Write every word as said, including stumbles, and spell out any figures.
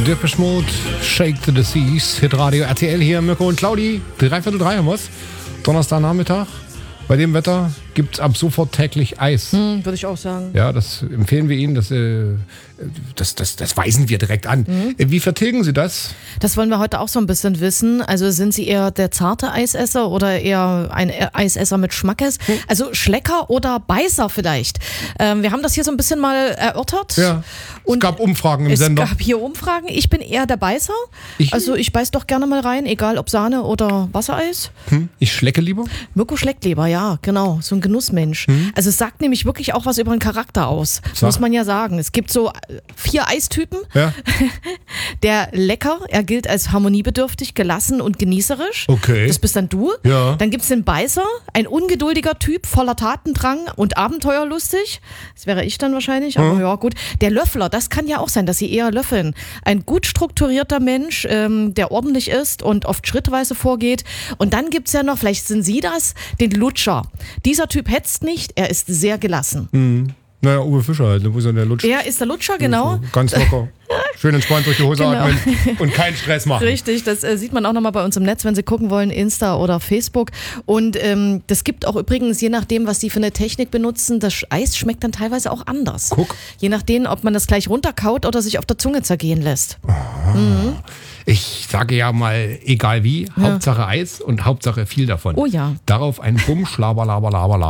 Depeche Mode, Shake the Disease, Hitradio R T L hier, Mirko und Claudi, dreiviertel drei haben wir's. Donnerstagnachmittag. Bei dem Wetter gibt es ab sofort täglich Eis. Hm, würde ich auch sagen. Ja, das empfehlen wir Ihnen, das, äh, das, das, das weisen wir direkt an. Mhm. Wie vertilgen Sie das? Das wollen wir heute auch so ein bisschen wissen. Also sind Sie eher der zarte Eisesser oder eher ein Eisesser mit Schmackes? Hm. Also Schlecker oder Beißer vielleicht. Ähm, wir haben das hier so ein bisschen mal erörtert. Ja, es und gab Umfragen im es Sender. Es gab hier Umfragen. Ich bin eher der Beißer. Ich, also ich beiß doch gerne mal rein, egal ob Sahne oder Wassereis. Hm. Ich schlecke lieber? Mirko schleckt lieber, ja, genau. So ein Genussmensch. Hm. Also es sagt nämlich wirklich auch was über den Charakter aus. Sag. Muss man ja sagen. Es gibt so vier Eistypen. Ja. Der Lecker, er gilt als harmoniebedürftig, gelassen und genießerisch. Okay. Das bist dann du. Ja. Dann gibt es den Beißer, ein ungeduldiger Typ, voller Tatendrang und abenteuerlustig. Das wäre ich dann wahrscheinlich, aber hm. ja gut. Der Löffler, das kann ja auch sein, dass sie eher löffeln. Ein gut strukturierter Mensch, ähm, der ordentlich ist und oft schrittweise vorgeht. Und dann gibt es ja noch, vielleicht sind Sie das, den Lutscher. Dieser Typ hetzt nicht, er ist sehr gelassen. Mhm. Naja, Uwe Fischer halt, wo ist denn der Lutscher? Er ist der Lutscher, genau. Ganz locker. Schön entspannt durch die Hose Genau. atmen und keinen Stress machen. Richtig, das äh, sieht man auch nochmal bei uns im Netz, wenn Sie gucken wollen, Insta oder Facebook. Und ähm, das gibt auch übrigens, je nachdem, was Sie für eine Technik benutzen, das Eis schmeckt dann teilweise auch anders. Guck. Je nachdem, ob man das gleich runterkaut oder sich auf der Zunge zergehen lässt. Aha. Mhm. Ich sage ja mal, egal wie, ja. Hauptsache Eis und Hauptsache viel davon. Oh ja. Darauf ein Bumm, Schlaber, Laber, Laber, Laber.